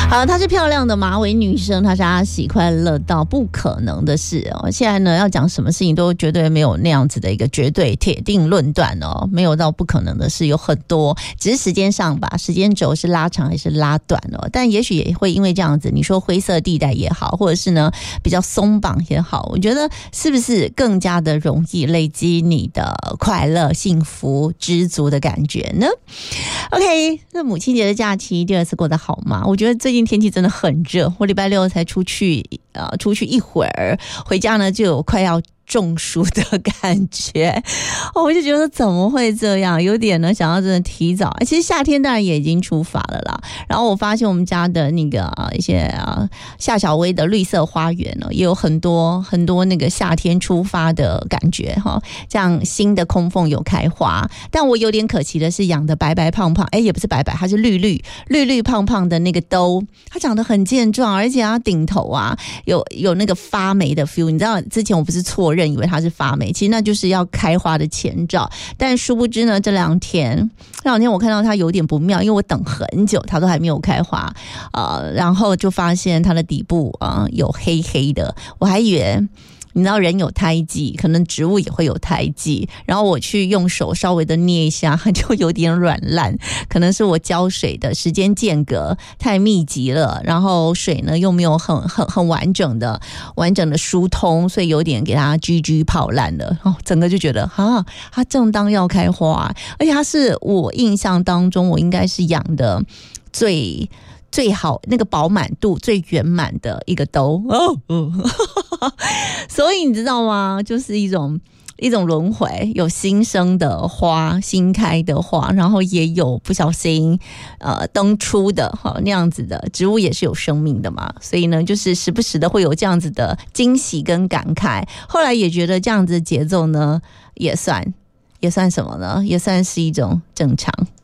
好，她是漂亮的马尾女生，她是阿喜，快乐到不可能的事哦。现在呢，要讲什么事情都绝对没有那样子的一个绝对铁定论断哦，没有到不可能的事有很多，只是时间上吧，时间轴是拉长还是拉短哦。但也许也会因为这样子，你说灰色地带也好，或者是呢比较松绑也好，我觉得是不是更加的容易累积你的快乐、幸福、知足的感觉呢 ？OK， 那母亲节的假期第二次过得好吗？我觉得最近天气真的很热，我礼拜六才出去一会儿，回家呢就有快要中暑的感觉，我就觉得怎么会这样，有点呢想要真的提早。其实夏天当然也已经出发了啦，然后我发现我们家的那个一些夏小薇的绿色花园呢，也有很多很多那个夏天出发的感觉哈，这样新的空缝有开花。但我有点可惜的是，养的白白胖胖，也不是白白，它是绿绿胖胖的那个兜，它长得很健壮，而且它顶头啊有那个发霉的 feel。你知道之前我不是错认以为它是发霉，其实那就是要开花的前兆。但殊不知呢，这两天我看到它有点不妙，因为我等很久它都还没有开花，然后就发现它的底部有黑黑的，我还以为你知道人有胎记，可能植物也会有胎记，然后我去用手稍微的捏一下，它就有点软烂，可能是我浇水的时间间隔太密集了，然后水呢又没有很完整的疏通，所以有点给它GG泡烂了，整个就觉得它正当要开花，而且它是我印象当中我应该是养的最好那个饱满度最圆满的一个兜所以你知道吗？就是一种轮回，有新生的花，新开的花，然后也有不小心登出的那样子的植物，也是有生命的嘛。所以呢，就是时不时的会有这样子的惊喜跟感慨。后来也觉得这样子的节奏呢，也算什么呢？也算是一种正常。